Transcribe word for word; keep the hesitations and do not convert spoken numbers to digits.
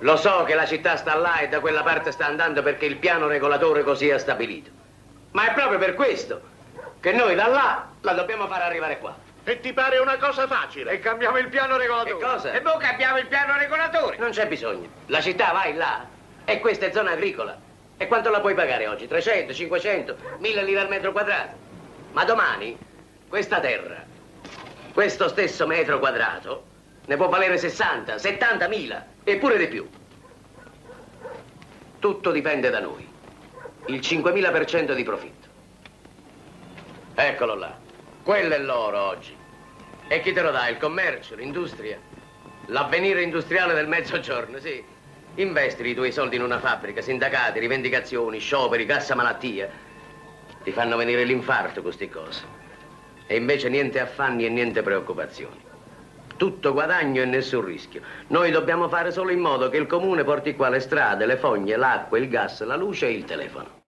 Lo so che la città sta là e da quella parte sta andando perché il piano regolatore così ha stabilito. Ma è proprio per questo che noi da là la dobbiamo far arrivare qua. E ti pare una cosa facile? E cambiamo il piano regolatore. Che cosa? E poi cambiamo il piano regolatore. Non c'è bisogno. La città vai là e questa è zona agricola. E quanto la puoi pagare oggi? trecento, cinquecento, mille lire al metro quadrato. Ma domani questa terra, questo stesso metro quadrato, ne può valere sessanta, settanta mila e pure di più. Tutto dipende da noi. Il cinquemila per cento di profitto. Eccolo là. Quello è l'oro oggi. E chi te lo dà? Il commercio, l'industria? L'avvenire industriale del mezzogiorno, sì. Investi i tuoi soldi in una fabbrica, sindacati, rivendicazioni, scioperi, cassa malattia. Ti fanno venire l'infarto queste cose. E invece niente affanni e niente preoccupazioni. Tutto guadagno e nessun rischio. Noi dobbiamo fare solo in modo che il comune porti qua le strade, le fogne, l'acqua, il gas, la luce e il telefono.